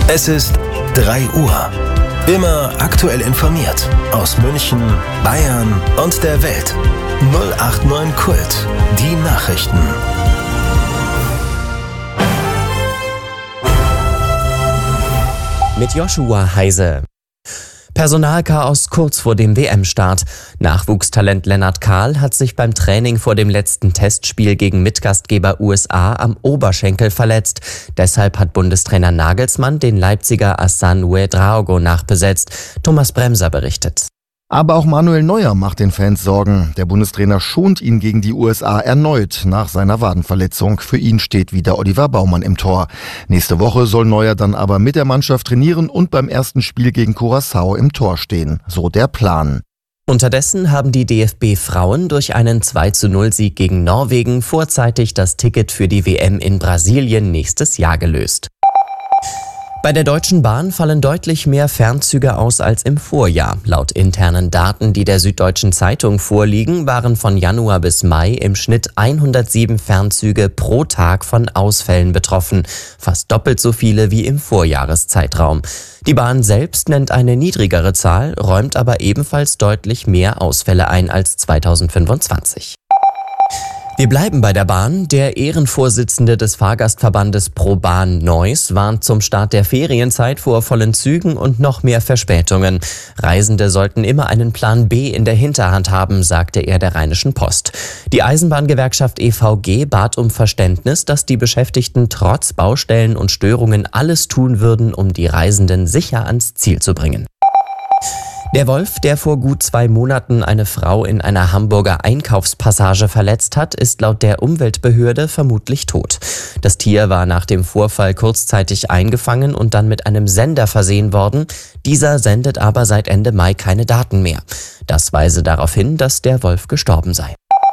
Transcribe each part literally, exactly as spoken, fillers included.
Es ist drei Uhr. Immer aktuell informiert aus München, Bayern und der Welt. null acht neun Kult, die Nachrichten. Mit Joshua Heise. Personalchaos kurz vor dem W M-Start. Nachwuchstalent Lennart Kahl hat sich beim Training vor dem letzten Testspiel gegen Mitgastgeber U S A am Oberschenkel verletzt. Deshalb hat Bundestrainer Nagelsmann den Leipziger Hassan Ouedraogo nachbesetzt. Thomas Bremser berichtet. Aber auch Manuel Neuer macht den Fans Sorgen. Der Bundestrainer schont ihn gegen die U S A erneut nach seiner Wadenverletzung. Für ihn steht wieder Oliver Baumann im Tor. Nächste Woche soll Neuer dann aber mit der Mannschaft trainieren und beim ersten Spiel gegen Curaçao im Tor stehen. So der Plan. Unterdessen haben die D F B-Frauen durch einen zwei zu null Sieg gegen Norwegen vorzeitig das Ticket für die W M in Brasilien nächstes Jahr gelöst. Bei der Deutschen Bahn fallen deutlich mehr Fernzüge aus als im Vorjahr. Laut internen Daten, die der Süddeutschen Zeitung vorliegen, waren von Januar bis Mai im Schnitt hundertsieben Fernzüge pro Tag von Ausfällen betroffen. Fast doppelt so viele wie im Vorjahreszeitraum. Die Bahn selbst nennt eine niedrigere Zahl, räumt aber ebenfalls deutlich mehr Ausfälle ein als zweitausendfünfundzwanzig. Wir bleiben bei der Bahn. Der Ehrenvorsitzende des Fahrgastverbandes ProBahn Neuss warnt zum Start der Ferienzeit vor vollen Zügen und noch mehr Verspätungen. Reisende sollten immer einen Plan B in der Hinterhand haben, sagte er der Rheinischen Post. Die Eisenbahngewerkschaft E V G bat um Verständnis, dass die Beschäftigten trotz Baustellen und Störungen alles tun würden, um die Reisenden sicher ans Ziel zu bringen. Der Wolf, der vor gut zwei Monaten eine Frau in einer Hamburger Einkaufspassage verletzt hat, ist laut der Umweltbehörde vermutlich tot. Das Tier war nach dem Vorfall kurzzeitig eingefangen und dann mit einem Sender versehen worden. Dieser sendet aber seit Ende Mai keine Daten mehr. Das weise darauf hin, dass der Wolf gestorben sei.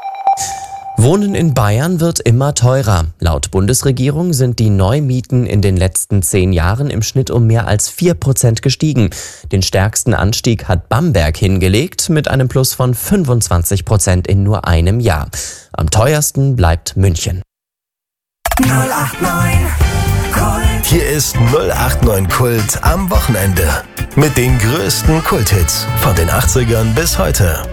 Wohnen in Bayern wird immer teurer. Laut Bundesregierung sind die Neumieten in den letzten zehn Jahren im Schnitt um mehr als vier Prozent gestiegen. Den stärksten Anstieg hat Bamberg hingelegt mit einem Plus von fünfundzwanzig Prozent in nur einem Jahr. Am teuersten bleibt München. null acht neun Kult. Hier ist null acht neun Kult am Wochenende. Mit den größten Kulthits von den achtzigern bis heute.